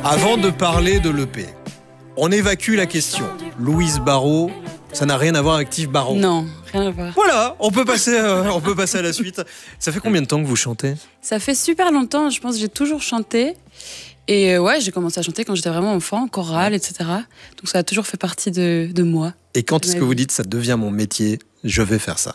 Avant de parler de l'EP, on évacue la question. Louise Barraud, ça n'a rien à voir avec Yves Barraud. Non, rien à voir. Voilà, on peut passer à la suite. Ça fait combien de temps que vous chantez ? Ça fait super longtemps, je pense que j'ai toujours chanté. Et j'ai commencé à chanter quand j'étais vraiment enfant, chorale, etc. Donc ça a toujours fait partie de moi. Et quand est-ce que vous dites, ça devient mon métier, je vais faire ça ?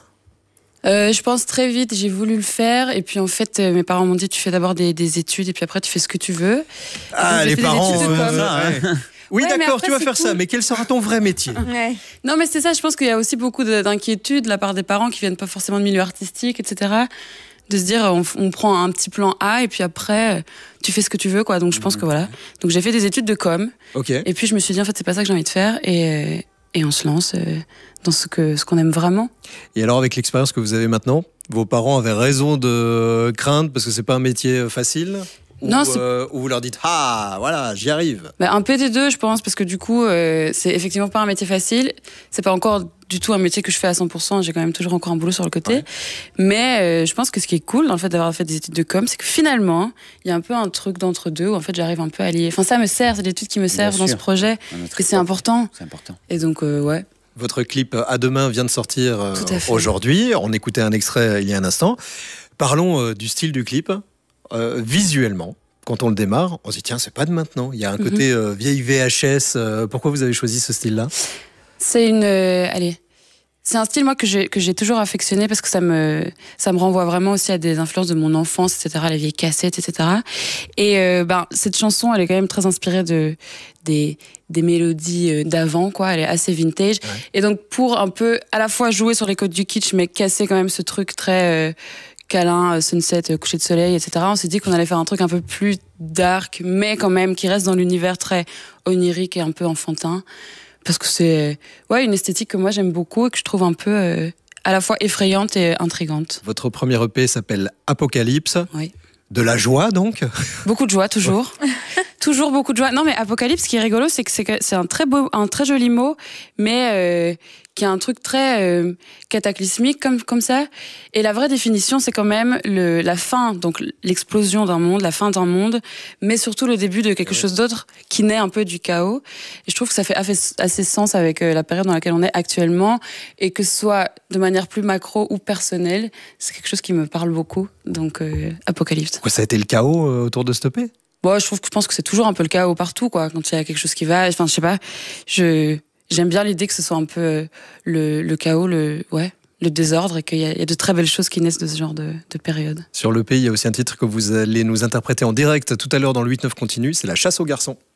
Je pense très vite, j'ai voulu le faire. Et puis en fait, mes parents m'ont dit, tu fais d'abord des études et puis après tu fais ce que tu veux. Ah, les parents, ça, Oui, ouais, d'accord, après, tu vas faire cool. ça, mais quel sera ton vrai métier ? Ouais. Non, mais c'est ça, je pense qu'il y a aussi beaucoup d'inquiétudes de la part des parents qui viennent pas forcément de milieu artistique, etc. De se dire, on prend un petit plan A et puis après, tu fais ce que tu veux, quoi. Donc je pense que voilà. Donc j'ai fait des études de com. Ok. Et puis je me suis dit, en fait, c'est pas ça que j'ai envie de faire. Et on se lance dans ce qu'on aime vraiment. Et alors, avec l'expérience que vous avez maintenant, vos parents avaient raison de craindre parce que c'est pas un métier facile ? Non, ou vous leur dites, ah, voilà, j'y arrive. Un peu des deux, je pense, parce que du coup, c'est effectivement pas un métier facile. C'est pas encore du tout un métier que je fais à 100%. J'ai quand même toujours encore un boulot sur le côté. Ouais. Mais je pense que ce qui est cool, dans le fait d'avoir fait des études de com, c'est que finalement, il y a un peu un truc d'entre-deux où en fait, j'arrive un peu à lier. Enfin, ça me sert, c'est des études qui me servent dans ce projet. Et c'est important. C'est important. Et donc, ouais. Votre clip À demain vient de sortir aujourd'hui. On écoutait un extrait il y a un instant. Parlons du style du clip. Visuellement, quand on le démarre, on se dit tiens, c'est pas de maintenant. Il y a un côté vieille VHS. Pourquoi vous avez choisi ce style-là ? C'est c'est un style moi que j'ai toujours affectionné parce que ça me renvoie vraiment aussi à des influences de mon enfance, etc. Les vieilles cassettes, etc. Et cette chanson, elle est quand même très inspirée des mélodies d'avant, quoi. Elle est assez vintage. Ouais. Et donc pour un peu à la fois jouer sur les codes du kitsch, mais casser quand même ce truc très câlin, sunset, coucher de soleil, etc. On s'est dit qu'on allait faire un truc un peu plus dark, mais quand même qui reste dans l'univers très onirique et un peu enfantin. Parce que c'est une esthétique que moi j'aime beaucoup et que je trouve un peu à la fois effrayante et intrigante. Votre premier EP s'appelle Apocalypse. Oui. De la joie donc ? Beaucoup de joie, toujours. Toujours beaucoup de joie. Non mais Apocalypse, ce qui est rigolo, c'est que c'est un très joli mot, mais qui a un truc très cataclysmique comme ça. Et la vraie définition, c'est quand même la fin, donc l'explosion d'un monde, la fin d'un monde, mais surtout le début de quelque chose d'autre qui naît un peu du chaos. Et je trouve que ça fait assez sens avec la période dans laquelle on est actuellement, et que ce soit de manière plus macro ou personnelle, c'est quelque chose qui me parle beaucoup. Donc Apocalypse. Pourquoi ça a été le chaos autour de ce EP ? Bon, je pense que c'est toujours un peu le chaos partout, quoi. Quand il y a quelque chose qui va, enfin, je sais pas. J'aime bien l'idée que ce soit un peu le chaos, le désordre, et qu'il y a de très belles choses qui naissent de ce genre de période. Sur l'EP, il y a aussi un titre que vous allez nous interpréter en direct tout à l'heure dans le 8-9 continu, c'est La chasse aux garçons.